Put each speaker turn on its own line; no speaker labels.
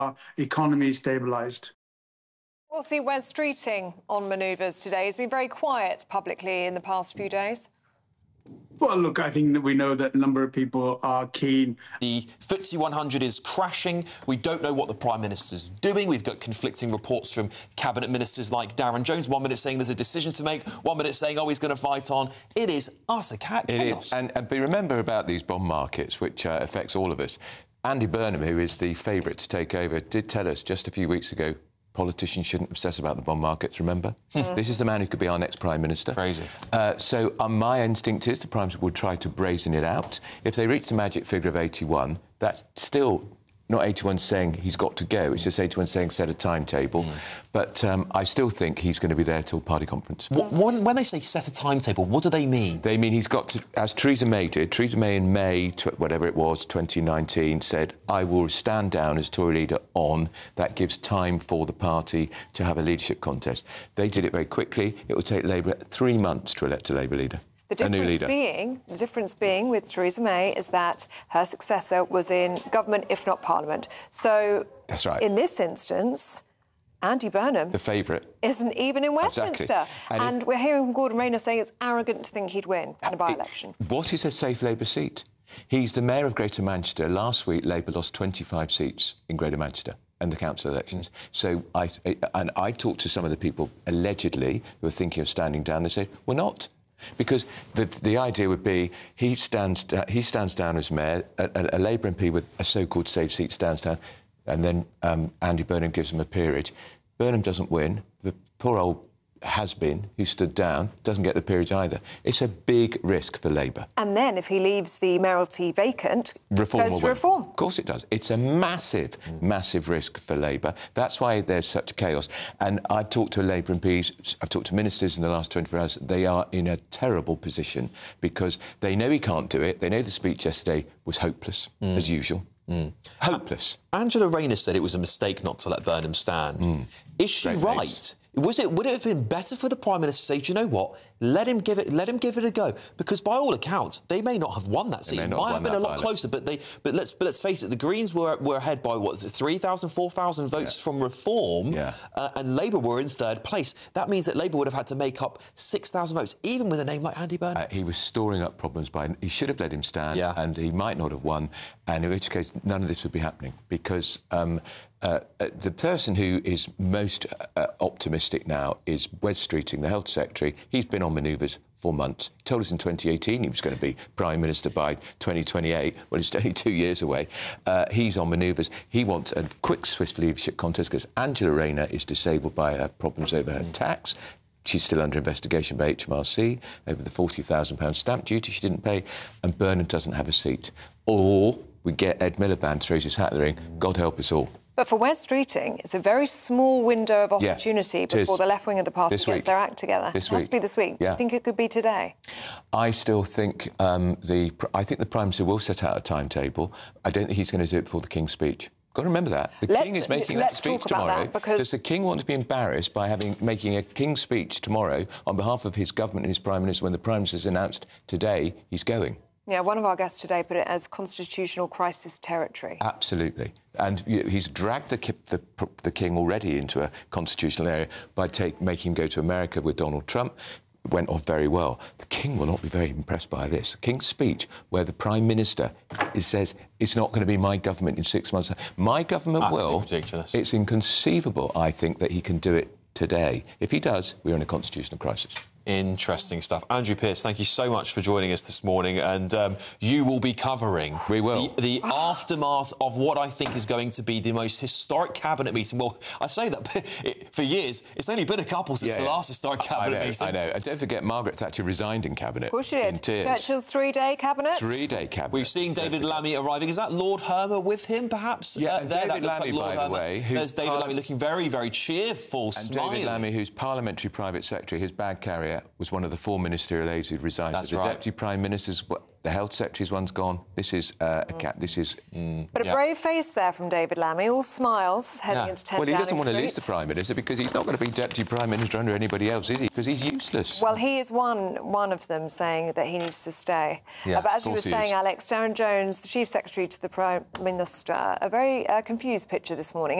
economy stabilised.
We'll see Wes Streeting on manoeuvres today. He's been very quiet publicly in the past few days.
Well, look, I think that we know that a number of people are keen.
The FTSE 100 is crashing. We don't know what the Prime Minister's doing. We've got conflicting reports from Cabinet Ministers like Darren Jones. 1 minute saying there's a decision to make, 1 minute saying, oh, he's going to fight on. It is utter chaos.
It is. And remember about these bond markets, which affects all of us. Andy Burnham, who is the favourite to take over, did tell us just a few weeks ago politicians shouldn't obsess about the bond markets, remember? This is the man who could be our next Prime Minister.
Crazy.
So my instinct is the Prime Minister would try to brazen it out. If they reach the magic figure of 81, that's still not 81 saying he's got to go. It's just 81 saying set a timetable. But I still think he's going to be there till party conference.
When they say set a timetable, what do they mean?
They mean he's got to, as Theresa May did. Theresa May in May, whatever it was, 2019, said, I will stand down as Tory leader on. That gives time for the party to have a leadership contest. They did it very quickly. It will take Labour 3 months to elect a Labour leader.
The difference being with Theresa May is that her successor was in government, if not Parliament. So,
that's right.
In this instance, Andy Burnham,
the favourite,
isn't even in Westminster.
Exactly.
And we're hearing from Gordon Rayner saying it's arrogant to think he'd win in a by-election.
What is a safe Labour seat? He's the mayor of Greater Manchester. Last week, Labour lost 25 seats in Greater Manchester and the council elections. So I've talked to some of the people, allegedly, who are thinking of standing down. They say, we're not. Because the idea would be he stands down as mayor, a Labour MP with a so-called safe seat stands down, and then Andy Burnham gives him a peerage. Burnham doesn't win. The poor old has-been, who stood down, doesn't get the peerage either. It's a big risk for Labour. And
then if he leaves the mayoralty vacant, goes to Reform.
Of course it does. It's a massive, massive risk for Labour. That's why there's such chaos. And I've talked to Labour MPs, I've talked to ministers in the last 24 hours. They are in a terrible position because they know he can't do it. They know the speech yesterday was hopeless, as usual. Hopeless.
Angela Rayner said it was a mistake not to let Burnham stand. Is she right? Would it have been better for the Prime Minister to say, do you know what, let him give it a go? Because by all accounts, they may not have won that seat. It might have been a lot closer, but let's face it, the Greens were ahead by, what, 3,000, 4,000 votes from Reform, and Labour were in third place. That means that Labour would have had to make up 6,000 votes, even with a name like Andy Burnham.
He was storing up problems he should have let him stand, and he might not have won, and in which case none of this would be happening, because the person who is most optimistic now is Wes Streeting, the Health Secretary. He's been on manoeuvres for months. He told us in 2018 he was going to be Prime Minister by 2028. Well, it's only 2 years away. He's on manoeuvres. He wants a quick, swift leadership contest because Angela Rayner is disabled by her problems over her tax. She's still under investigation by HMRC over the £40,000 stamp duty she didn't pay, and Burnham doesn't have a seat. Or we get Ed Miliband throws his hat in the ring. God help us all.
But for Wes Streeting, it's a very small window of opportunity before the left wing of the party gets their act together. It has to be this week. Do you think it could be today?
I still think the Prime Minister will set out a timetable. I don't think he's going to do it before the King's speech. Got to remember that. The King is making that speech tomorrow. Does the King want to be embarrassed by making a King's speech tomorrow on behalf of his government and his Prime Minister when the Prime Minister has announced today he's going?
Yeah, one of our guests today put it as constitutional crisis territory.
Absolutely. And he's dragged the King already into a constitutional area by making him go to America with Donald Trump. It went off very well. The King will not be very impressed by this. The King's speech, where the Prime Minister says it's not going to be my government in 6 months. My government will.
That's ridiculous.
It's inconceivable, I think, that he can do it today. If he does, we're in a constitutional crisis.
Interesting stuff. Andrew Pearce, thank you so much for joining us this morning, and you will be covering the aftermath of what I think is going to be the most historic cabinet meeting. Well, I say that for years. It's only been a couple since the last historic cabinet meeting.
I know. And don't forget, Margaret Thatcher resigned in cabinet.
Of course she did.
In tears.
Churchill's 3-day cabinet.
3-day cabinet.
We've seen David Lammy arriving. Is that Lord Hermer with him, perhaps?
Yeah,
David
Lammy, by the way.
There's David Lammy looking very, very cheerful,
and
smiling.
David Lammy, who's Parliamentary Private Secretary, his bag carrier, Blair was one of the 4 ministerial aides who resigned.
That's
so the
right.
Deputy Prime Minister's... The Health Secretary's one's gone. This is This is...
But a brave face there from David Lammy, all smiles, heading into 10
Well, he doesn't
Downing
want to
Street.
lose the Prime Minister because he's not going to be Deputy Prime Minister under anybody else, is he? Because he's useless.
Well, he is one of them saying that he needs to stay.
Yeah,
but as you were saying, Alex, Darren Jones, the Chief Secretary to the Prime Minister, a very confused picture this morning.